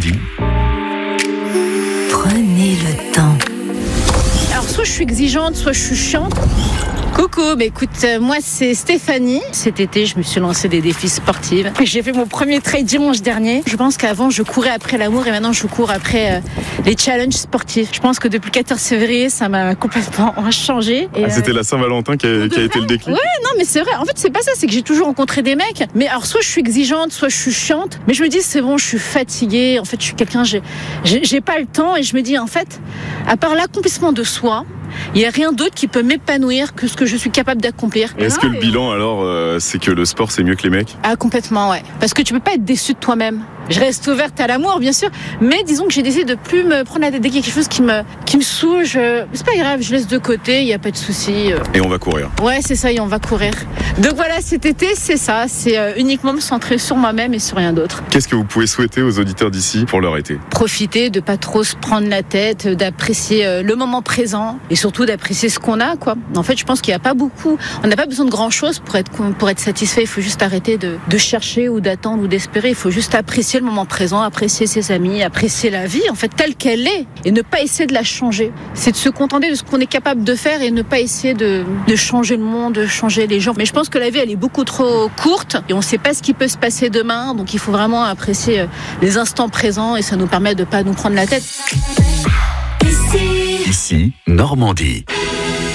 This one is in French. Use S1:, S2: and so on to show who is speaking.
S1: Normandie.
S2: Prenez le temps.
S3: Alors soit je suis exigeante, soit je suis chiante. Coucou, écoute, moi c'est Stéphanie. Cet été, je me suis lancé des défis sportifs. J'ai fait mon premier trail dimanche dernier. Je pense qu'avant, je courais après l'amour et maintenant, je cours après les challenges sportifs. Je pense que depuis le 14 février, ça m'a complètement changé. Et,
S4: c'était la Saint-Valentin qui a été le déclic.
S3: Ouais, non, mais c'est vrai. En fait, c'est pas ça. C'est que j'ai toujours rencontré des mecs. Mais alors, soit je suis exigeante, soit je suis chiante. Mais je me dis, c'est bon, je suis fatiguée. En fait, je suis quelqu'un, j'ai pas le temps. Et je me dis, en fait, à part l'accomplissement de soi, il n'y a rien d'autre qui peut m'épanouir que ce que je suis capable d'accomplir.
S4: Est-ce que le bilan alors, c'est que le sport c'est mieux que les mecs ?
S3: Ah, complètement, ouais. Parce que tu peux pas être déçu de toi-même. Je reste ouverte à l'amour, bien sûr, mais disons que j'ai décidé de plus me prendre la tête dès qu'il y a quelque chose qui me saoule. C'est pas grave, je laisse de côté, il y a pas de souci.
S4: Et on va courir.
S3: Ouais, c'est ça, et on va courir. Donc voilà, cet été, c'est ça, c'est uniquement me centrer sur moi-même et sur rien d'autre.
S4: Qu'est-ce que vous pouvez souhaiter aux auditeurs d'ici pour leur été ?
S3: Profiter de pas trop se prendre la tête, d'apprécier le moment présent et surtout d'apprécier ce qu'on a, quoi. En fait, je pense qu'il y a pas beaucoup, on n'a pas besoin de grand-chose pour être satisfait. Il faut juste arrêter de chercher ou d'attendre ou d'espérer. Il faut juste apprécier le moment présent, apprécier ses amis, apprécier la vie, en fait, telle qu'elle est, et ne pas essayer de la changer. C'est de se contenter de ce qu'on est capable de faire et ne pas essayer de changer le monde, de changer les gens. Mais je pense que la vie, elle est beaucoup trop courte et on ne sait pas ce qui peut se passer demain, donc il faut vraiment apprécier les instants présents et ça nous permet de ne pas nous prendre la tête.
S1: Ici, Normandie.